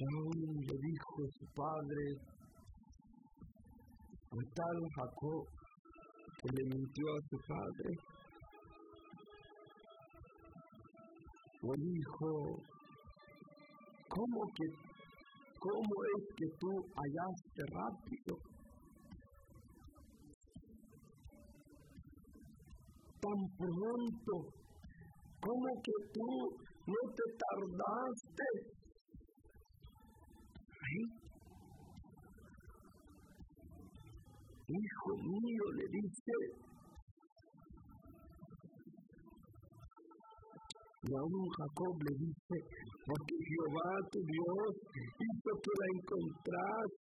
Aún le dijo su padre, fue tal Jacob que le mintió a su padre. Le dijo, ¿cómo es que tú hallaste rápido? Tan pronto, ¿cómo que tú no te tardaste? ¿Sí? Hijo mío, le dice, y aún Jacob le dice, porque Jehová tu Dios hizo que la encontrase